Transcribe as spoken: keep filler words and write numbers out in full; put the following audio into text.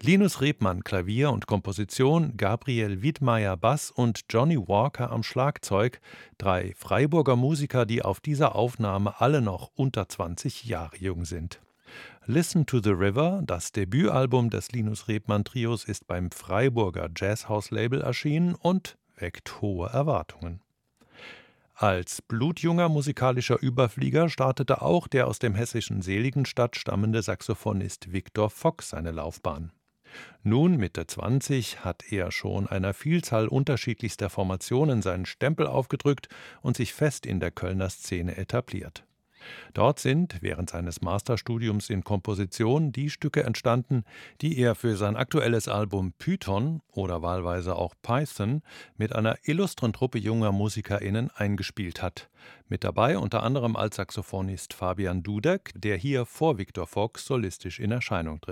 Linus Rebmann Klavier und Komposition, Gabriel Widmayer Bass und Johnny Walker am Schlagzeug, drei Freiburger Musiker, die auf dieser Aufnahme alle noch unter zwanzig Jahre jung sind. Listen to the River, das Debütalbum des Linus Rebmann Trios, ist beim Freiburger Jazzhouse-Label erschienen und weckt hohe Erwartungen. Als blutjunger musikalischer Überflieger startete auch der aus dem hessischen Seligenstadt stammende Saxophonist Victor Fox seine Laufbahn. Nun, Mitte zwanzig, hat er schon einer Vielzahl unterschiedlichster Formationen seinen Stempel aufgedrückt und sich fest in der Kölner Szene etabliert. Dort sind während seines Masterstudiums in Komposition die Stücke entstanden, die er für sein aktuelles Album Python oder wahlweise auch Python mit einer illustren Truppe junger MusikerInnen eingespielt hat. Mit dabei unter anderem als Saxophonist Fabian Dudek, der hier vor Victor Fox solistisch in Erscheinung tritt.